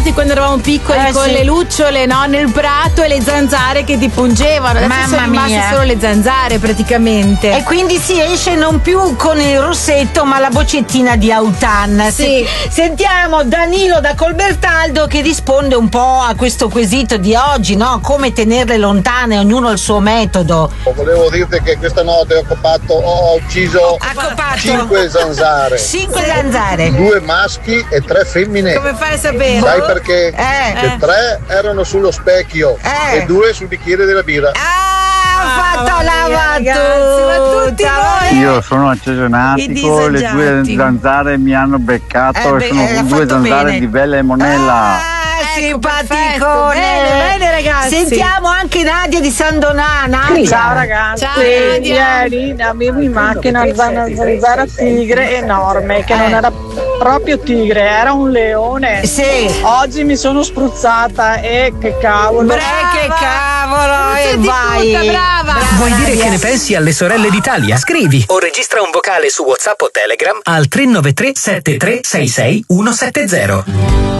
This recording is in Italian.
ritrovati quando eravamo piccoli con le lucciole, no? Nel prato e le zanzare che ti pungevano. Adesso sono rimaste solo le zanzare praticamente. E quindi si esce non più con il rossetto ma la boccettina di Autan. Sì. Sentiamo Danilo da Colbertaldo che risponde un po' a questo quesito di oggi, no? Come tenerle lontane, ognuno ha il suo metodo. Volevo dirti che questa notte ho ucciso 5 zanzare. 5 zanzare. 2 maschi e 3 femmine. Come fai a sapere? Sai perché? Che 3 erano sullo specchio e 2 sul bicchiere della birra. Ha fatto la battuta. Io sono arcesenatico, le 2 zanzare mi hanno beccato e sono 2 zanzare bene. di Bella e Monella. Simpaticone. Bene ragazzi. Sentiamo anche Nadia di San Donà. Ciao ragazzi. Ciao, Nadia. Ieri avevo in macchina una zanzara tigre enorme che non era proprio tigre, era un leone. Sì. Oggi mi sono spruzzata e che cavolo. Che cavolo. E vai. Brava. Vuoi dire che ne pensi alle sorelle d'Italia? Scrivi o registra un vocale su WhatsApp o Telegram al 393 7366 170.